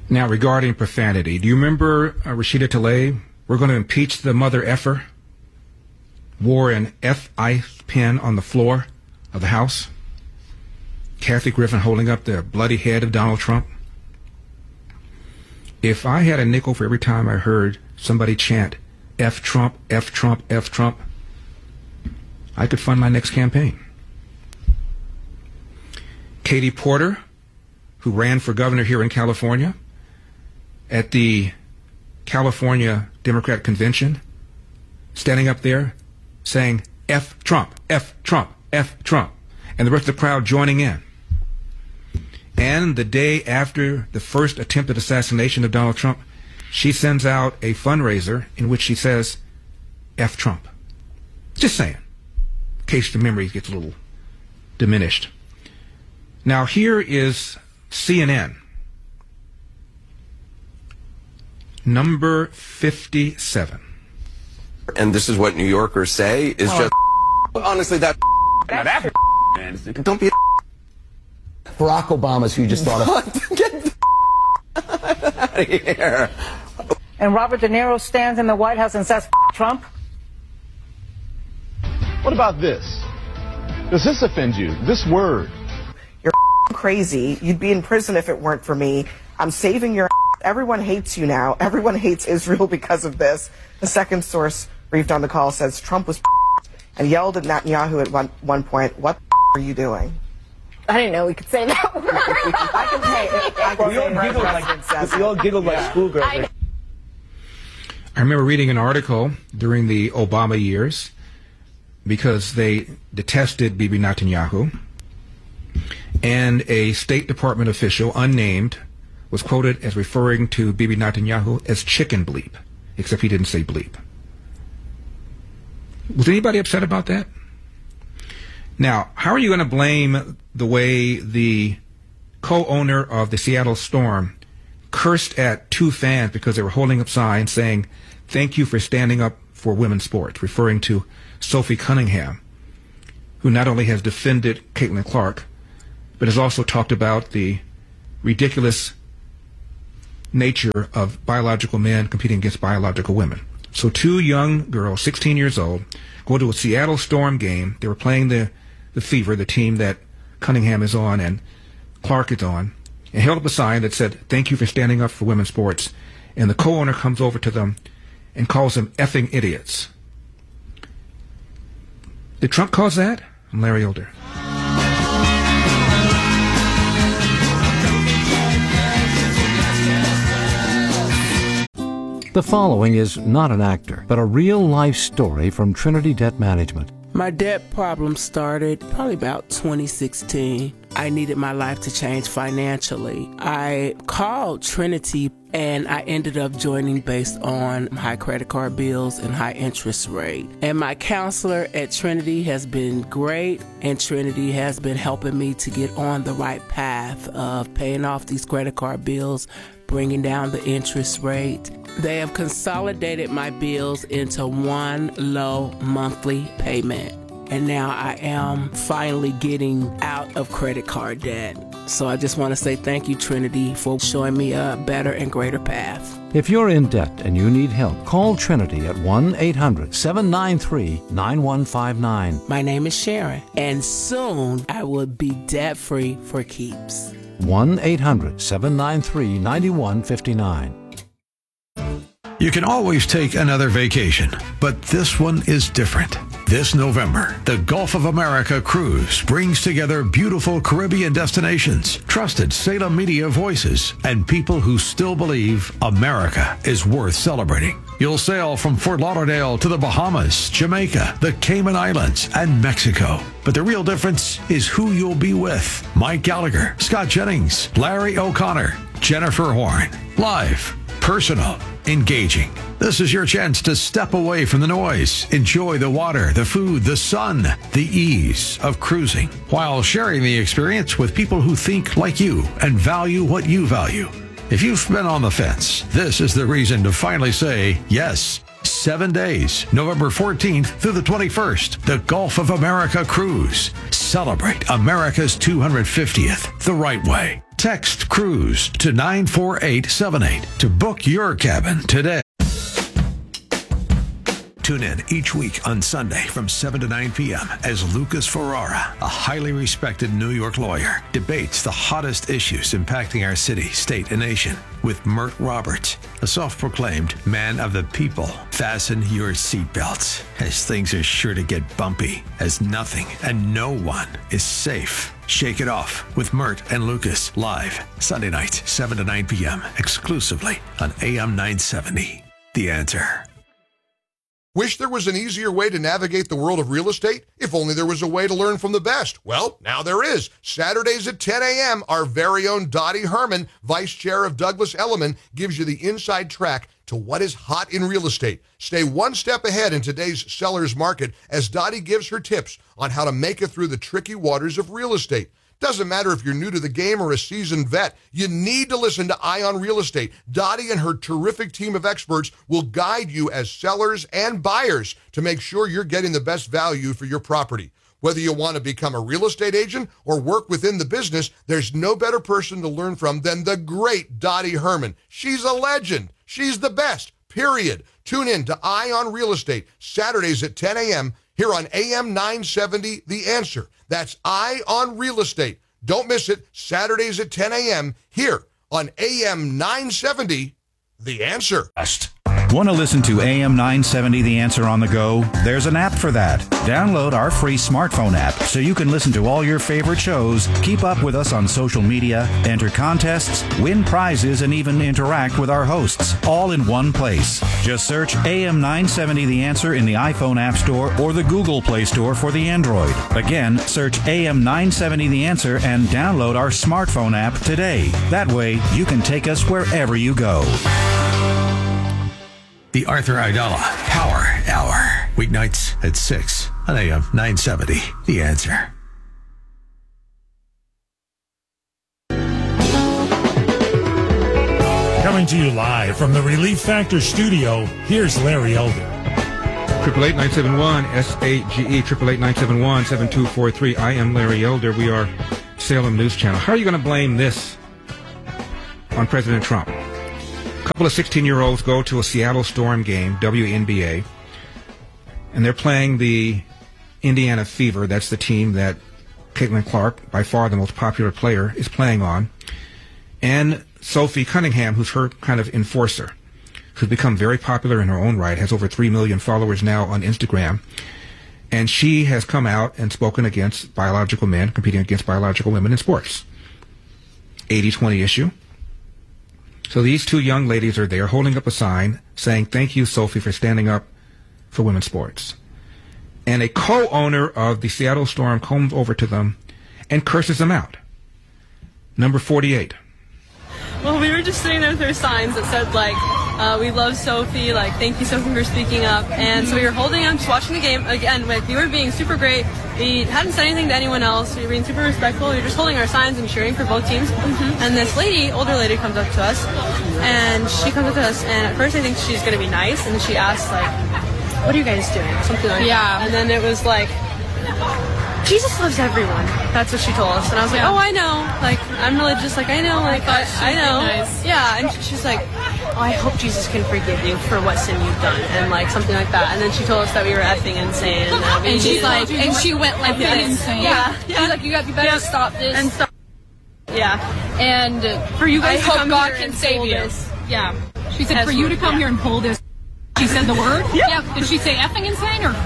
Now, regarding profanity, do you remember Rashida Tlaib? We're going to impeach the mother effer. Wore an F.I. pen on the floor of the House. Kathy Griffin holding up the bloody head of Donald Trump. If I had a nickel for every time I heard somebody chant F Trump, F Trump, F Trump, I could fund my next campaign. Katie Porter, who ran for governor here in California, at the California Democrat Convention, standing up there saying F Trump, F Trump, F Trump, and the rest of the crowd joining in. And the day after the first attempted assassination of Donald Trump, she sends out a fundraiser in which she says F Trump. Just saying, in case the memory gets a little diminished. Now here is CNN, number 57. And this is what New Yorkers say is just honestly that don't be Barack Obama's who you just thought of. Get out of here. And Robert De Niro stands in the White House and says Trump. What about this? Does this offend you? This word. You're crazy. You'd be in prison if it weren't for me. I'm saving your Everyone hates you now. Everyone hates Israel because of this. The second source briefed on the call says Trump was and yelled at Netanyahu at one point, what are you doing? I didn't know we could say that word. We all giggled like schoolgirls. I remember reading an article during the Obama years because they detested Bibi Netanyahu, and a State Department official, unnamed, was quoted as referring to Bibi Netanyahu as chicken bleep, except he didn't say bleep. Was anybody upset about that? Now, how are you going to blame the way the co-owner of the Seattle Storm cursed at two fans because they were holding up signs saying, "Thank you for standing up for women's sports," referring to Sophie Cunningham, who not only has defended Caitlin Clark, but has also talked about the ridiculous nature of biological men competing against biological women. So two young girls, 16 years old, go to a Seattle Storm game. They were playing the Fever, the team that Cunningham is on and Clark is on, and held up a sign that said, "Thank you for standing up for women's sports." And the co-owner comes over to them and calls them effing idiots. Did Trump cause that? I'm Larry Elder. The following is not an actor, but a real-life story from Trinity Debt Management. My debt problem started probably about 2016. I needed my life to change financially. I called Trinity and I ended up joining based on high credit card bills and high interest rate. And my counselor at Trinity has been great, and Trinity has been helping me to get on the right path of paying off these credit card bills, bringing down the interest rate. They have consolidated my bills into one low monthly payment. And now I am finally getting out of credit card debt. So I just want to say thank you, Trinity, for showing me a better and greater path. If you're in debt and you need help, call Trinity at 1-800-793-9159. My name is Sharon, and soon I will be debt-free for keeps. 1-800-793-9159. You can always take another vacation, but this one is different. This November, the Gulf of America Cruise brings together beautiful Caribbean destinations, trusted Salem media voices, and people who still believe America is worth celebrating. You'll sail from Fort Lauderdale to the Bahamas, Jamaica, the Cayman Islands, and Mexico. But the real difference is who you'll be with. Mike Gallagher, Scott Jennings, Larry O'Connor, Jennifer Horn. Live, personal, engaging. This is your chance to step away from the noise, enjoy the water, the food, the sun, the ease of cruising, while sharing the experience with people who think like you and value what you value. If you've been on the fence, this is the reason to finally say yes. 7 days, November 14th through the 21st, the Gulf of America Cruise. Celebrate America's 250th the right way. Text CRUISE to 94878 to book your cabin today. Tune in each week on Sunday from 7 to 9 p.m. as Lucas Ferrara, a highly respected New York lawyer, debates the hottest issues impacting our city, state, and nation with Mert Roberts, a self-proclaimed man of the people. Fasten your seatbelts, as things are sure to get bumpy, as nothing and no one is safe. Shake It Off with Mert and Lucas, live Sunday nights, 7 to 9 p.m., exclusively on AM 970. The Answer. Wish there was an easier way to navigate the world of real estate? If only there was a way to learn from the best. Well, now there is. Saturdays at 10 a.m., our very own Dottie Herman, Vice Chair of Douglas Elliman, gives you the inside track to what is hot in real estate. Stay one step ahead in today's seller's market as Dottie gives her tips on how to make it through the tricky waters of real estate. Doesn't matter if you're new to the game or a seasoned vet, you need to listen to Eye on Real Estate. Dottie and her terrific team of experts will guide you as sellers and buyers to make sure you're getting the best value for your property. Whether you want to become a real estate agent or work within the business, there's no better person to learn from than the great Dottie Herman. She's a legend. She's the best, period. Tune in to Eye on Real Estate, Saturdays at 10 a.m. here on AM 970, The Answer. That's Eye on Real Estate. Don't miss it, Saturdays at 10 a.m. here on AM 970, The Answer. Want to listen to AM 970 The Answer on the go? There's an app for that. Download our free smartphone app so you can listen to all your favorite shows, keep up with us on social media, enter contests, win prizes, and even interact with our hosts, all in one place. Just search AM 970 The Answer in the iPhone App Store or the Google Play Store for the Android. Again, search AM 970 The Answer and download our smartphone app today. That way, you can take us wherever you go. The Arthur Aidala Power Hour. Weeknights at 6 on AM 970. The Answer. Coming to you live from the Relief Factor studio, here's Larry Elder. 888-971-SAGE, 888-971-7243. I am Larry Elder. We are Salem News Channel. How are you going to blame this on President Trump? A couple of 16-year-olds go to a Seattle Storm game, WNBA, and they're playing the Indiana Fever. That's the team that Caitlin Clark, by far the most popular player, is playing on. And Sophie Cunningham, who's her kind of enforcer, who's become very popular in her own right, has over 3 million followers now on Instagram. And she has come out and spoken against biological men competing against biological women in sports. 80-20 issue. So these two young ladies are there holding up a sign saying, "Thank you, Sophie, for standing up for women's sports." And a co-owner of the Seattle Storm comes over to them and curses them out. Number 48. Well, we were just sitting there with our signs that said, like, we love Sophie, like, thank you, Sophie, for speaking up. And so we were holding on, just watching the game. Again, like, we were being super great. We hadn't said anything to anyone else. We were being super respectful. We were just holding our signs and cheering for both teams. And this lady, older lady, comes up to us. And she comes up to us, and at first I think she's going to be nice. And then she asks, like, what are you guys doing? Something like that. And then it was like, Jesus loves everyone. That's what she told us. And I was like, oh, I know. Like, I'm religious. Like, I know. Like, I know. Nice. Yeah. And she's like, oh, I hope Jesus can forgive you for what sin you've done. And, like, something like that. And then she told us that we were effing insane. And she's like, and she went like effing insane. Yeah. She's like, you better stop this. And stop. Yeah. And for you guys I to hope come God here can and save you. this. Yeah. She said, for you to come here and pull this. She said the word? Yeah. Did she say effing insane or?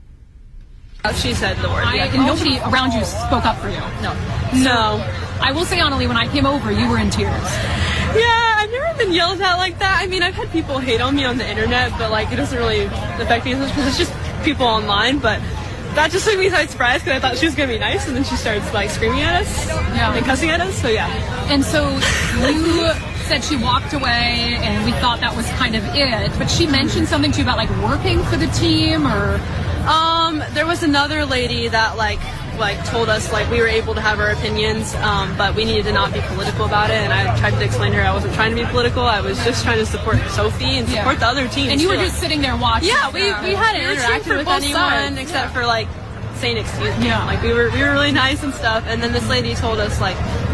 She said the word. And nobody around you spoke up for you. No. I will say, Annalie, when I came over, you were in tears. Yeah, I've never been yelled at like that. I mean, I've had people hate on me on the internet, but like it doesn't really affect me as much because it's just people online. But that just took me by surprise because I thought she was gonna be nice, and then she starts like screaming at us and cussing at us. So yeah. And so you said she walked away, and we thought that was kind of it. But she mentioned something to you about like working for the team, or. There was another lady that like told us like we were able to have our opinions, but we needed to not be political about it. And I tried to explain to her I wasn't trying to be political. I was just trying to support Sophie and support the other teams. And you were just sitting there watching. Yeah, we hadn't interacted with anyone except for like saying excuse me. Yeah. Like we were really nice and stuff. And then this lady told us like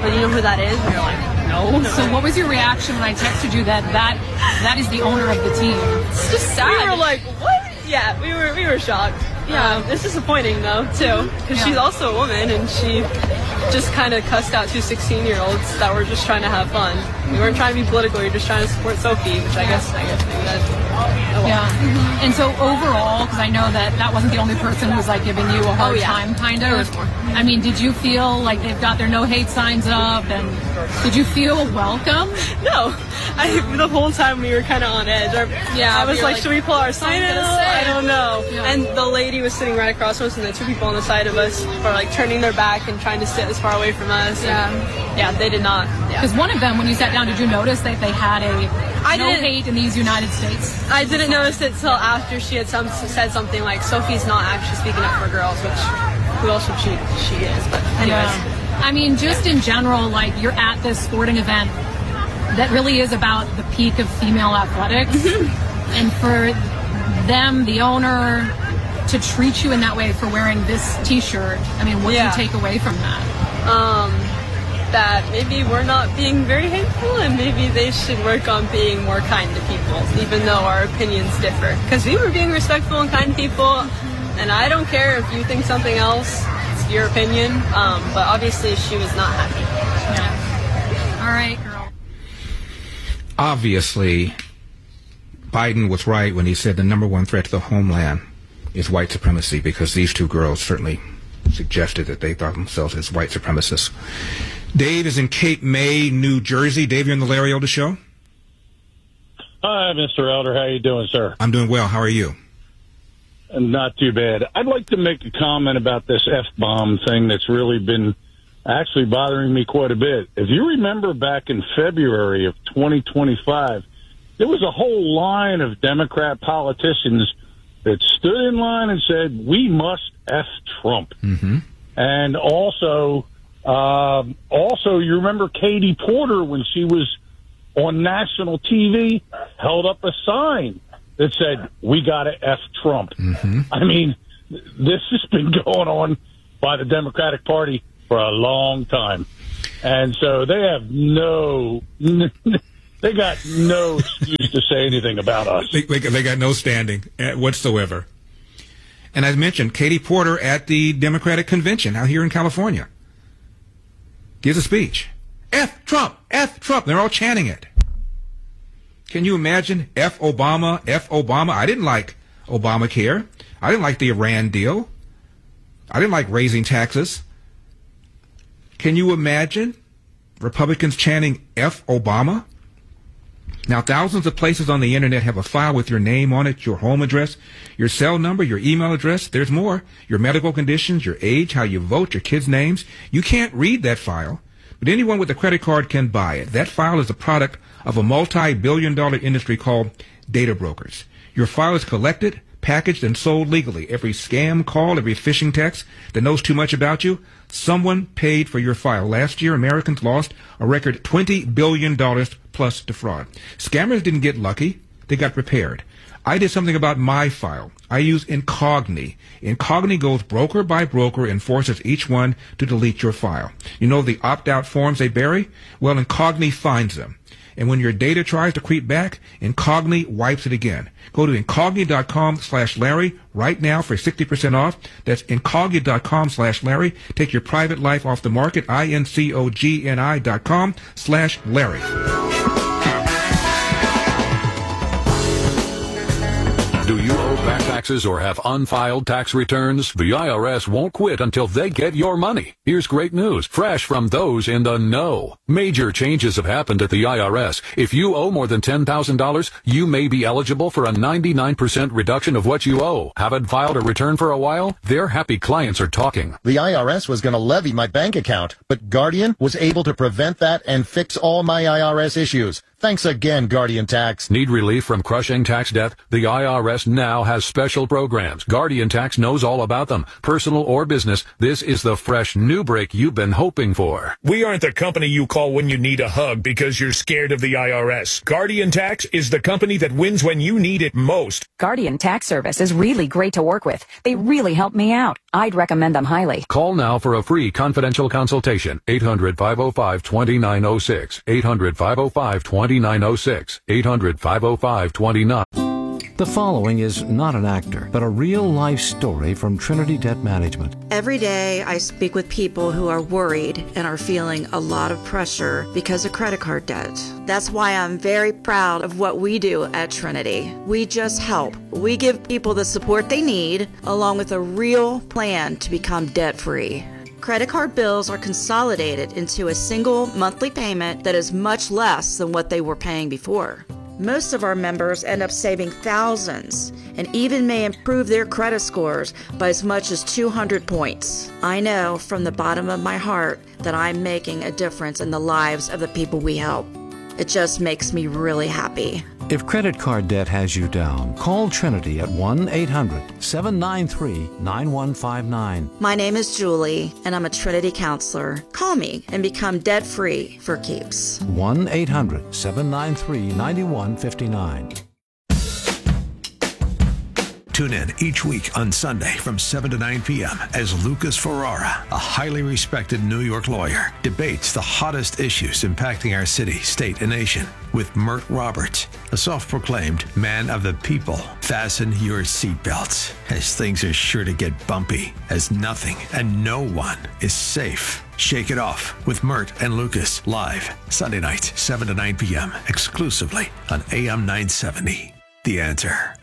but you know who that is? And you're like, no. So what was your reaction when I texted you that is the owner of the team? It's just sad. We were like, what? Yeah, we were shocked. Yeah, it's disappointing though too, because she's also a woman and she just kind of cussed out two 16-year-olds that were just trying to have fun. We weren't trying to be political. We were just trying to support Sophie, which I guess maybe that. Oh well. Yeah. And so overall, because I know that wasn't the only person who was like giving you a hard time, kind of. There was more. I mean, did you feel like they've got their no hate signs up, and did you feel welcome? No. The whole time we were kind of on edge. I was like, should we pull our sign out? I don't know. Yeah. And the lady was sitting right across from us, and the two people on the side of us were like turning their back and trying to sit as far away from us. Yeah, they did not. Because one of them, when you sat down, did you notice that they had no hate in these United States? I didn't notice it till after she had said something like, Sophie's not actually speaking up for girls, which who else would she is? But anyways. Yeah. I mean, just in general, like, you're at this sporting event that really is about the peak of female athletics. And for them, the owner, to treat you in that way for wearing this T-shirt, I mean, what do you take away from that? That maybe we're not being very hateful, and maybe they should work on being more kind to people, even though our opinions differ. Because we were being respectful and kind to people, and I don't care if you think something else. It's your opinion. But obviously, she was not happy. Yeah. All right, girl. Obviously, Biden was right when he said the number one threat to the homeland is white supremacy, because these two girls certainly suggested that they thought themselves as white supremacists. Dave is in Cape May, New Jersey. Dave, you're on the Larry Elder Show. Hi, Mr. Elder. How you doing, sir? I'm doing well. How are you? Not too bad. I'd like to make a comment about this F-bomb thing that's really been actually bothering me quite a bit. If you remember back in February of 2025, there was a whole line of Democrat politicians that stood in line and said, we must F Trump. Mm-hmm. And also, you remember Katie Porter, when she was on national TV, held up a sign that said, we got to F Trump. Mm-hmm. I mean, this has been going on by the Democratic Party for a long time. And so they have they got no excuse to say anything about us. They got no standing whatsoever. And as mentioned, Katie Porter at the Democratic Convention out here in California gives a speech. F Trump, F Trump. They're all chanting it. Can you imagine? F Obama, F Obama. I didn't like Obamacare. I didn't like the Iran deal. I didn't like raising taxes. Can you imagine Republicans chanting F Obama? Now, thousands of places on the internet have a file with your name on it, your home address, your cell number, your email address. There's more. Your medical conditions, your age, how you vote, your kids' names. You can't read that file, but anyone with a credit card can buy it. That file is a product of a multi-billion-dollar industry called data brokers. Your file is collected, packaged, and sold legally. Every scam call, every phishing text that knows too much about you, someone paid for your file. Last year, Americans lost a record $20 billion plus to fraud. Scammers didn't get lucky. They got prepared. I did something about my file. I use Incogni. Incogni goes broker by broker and forces each one to delete your file. You know the opt-out forms they bury? Well, Incogni finds them. And when your data tries to creep back, Incogni wipes it again. Go to Incogni.com/Larry right now for 60% off. That's Incogni.com/Larry. Take your private life off the market. Incogni.com/Larry. Do you owe back taxes or have unfiled tax returns? The IRS won't quit until they get your money. Here's great news, fresh from those in the know. Major changes have happened at the IRS. If you owe more than $10,000, you may be eligible for a 99% reduction of what you owe. Haven't filed a return for a while? Their happy clients are talking. The IRS was going to levy my bank account, but Guardian was able to prevent that and fix all my IRS issues. Thanks again, Guardian Tax. Need relief from crushing tax debt? The IRS now has special programs. Guardian Tax knows all about them. Personal or business, this is the fresh new break you've been hoping for. We aren't the company you call when you need a hug because you're scared of the IRS. Guardian Tax is the company that wins when you need it most. Guardian Tax Service is really great to work with. They really help me out. I'd recommend them highly. Call now for a free confidential consultation. 800-505-2906. 800-505-2906. 800-505-29. The following is not an actor, but a real-life story from Trinity Debt Management. Every day I speak with people who are worried and are feeling a lot of pressure because of credit card debt. That's why I'm very proud of what we do at Trinity. We just help. We give people the support they need, along with a real plan to become debt-free. Credit card bills are consolidated into a single monthly payment that is much less than what they were paying before. Most of our members end up saving thousands and even may improve their credit scores by as much as 200 points. I know from the bottom of my heart that I'm making a difference in the lives of the people we help. It just makes me really happy. If credit card debt has you down, call Trinity at 1-800-793-9159. My name is Julie, and I'm a Trinity counselor. Call me and become debt-free for keeps. 1-800-793-9159. Tune in each week on Sunday from 7 to 9 p.m. as Lucas Ferrara, a highly respected New York lawyer, debates the hottest issues impacting our city, state, and nation with Mert Roberts, a self-proclaimed man of the people. Fasten your seatbelts, as things are sure to get bumpy, as nothing and no one is safe. Shake It Off with Mert and Lucas, live Sunday nights, 7 to 9 p.m., exclusively on AM 970. The Answer.